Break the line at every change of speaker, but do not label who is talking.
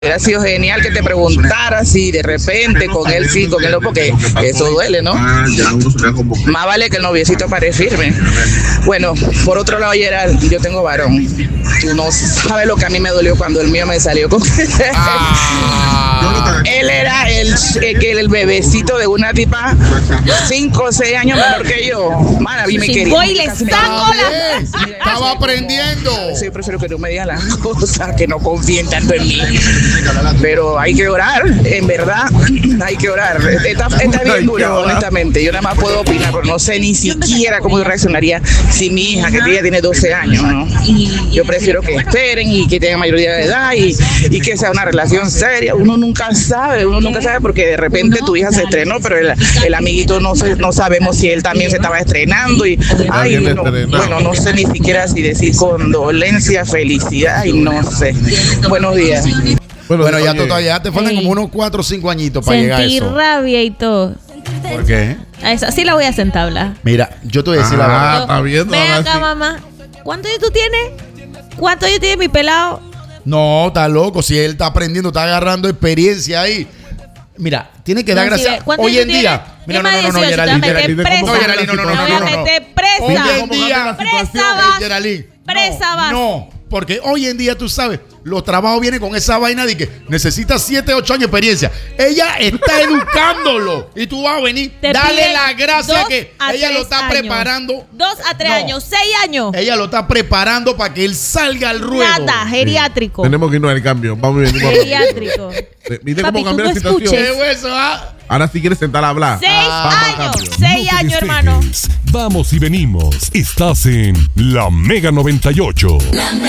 Hubiera sido genial que te preguntara si de repente con él sí, con él no, porque eso duele, ¿no? Más vale que el noviecito pare firme. Bueno, por otro lado, Gerald, yo tengo varón. Tú no sabes lo que a mí me dolió cuando el mío me salió con... Él era el bebecito de una tipa 5 o 6 años menor que yo. Mana, y me quería.
Voy y le saco la...
Estaba aprendiendo.
Sí, yo prefiero que no me digan las cosas, que no confíen tanto en mí. Pero hay que orar, en verdad, hay que orar. Está bien dura, honestamente. Yo nada más puedo opinar, pero no sé ni siquiera cómo yo reaccionaría si mi hija, que ella tiene 12 años, ¿no? Yo prefiero que esperen y que tengan mayoría de edad y que sea una relación seria. Uno nunca sabe porque de repente tu hija se estrenó, pero el amiguito no sabemos si él también se estaba estrenando y bueno, no sé ni siquiera si decir condolencia, felicidad y no sé. Buenos días.
Bueno, ya total, ya te faltan como unos 4 o 5 añitos para llegar a eso.
Sentí rabia y todo.
¿Por qué?
A esa sí la voy a sentabla.
Mira, yo te voy a decir la verdad.
Está viendo.
Ven acá, mamá. ¿Cuántos años tú tienes? ¿Cuántos años tiene mi pelado?
No, está loco. Si él está aprendiendo, está agarrando experiencia ahí. Mira, tiene que dar gracias. Hoy en día. Mira, no, Geraldine.
Me voy a meter presa.
Hoy en día.
Presa vas.
Geraldine.
Presa vas.
No, porque hoy en día tú sabes, los trabajos vienen con esa vaina de que necesitas 7, 8 años de experiencia. Ella está educándolo y tú vas a venir. Dale la gracia que ella lo está preparando.
2 a 3 años, 6 años.
Ella lo está preparando para que él salga al ruedo.
Nada, geriátrico.
Tenemos que irnos al cambio. Vamos a venir.
Geriátrico.
Mire
Papi,
cómo cambió la
tú no
situación.
escuches.
Ahora sí quieres sentar a hablar.
6 años. 6
No te
años, hermano.
despegues. Vamos y venimos. Estás en La Mega 98.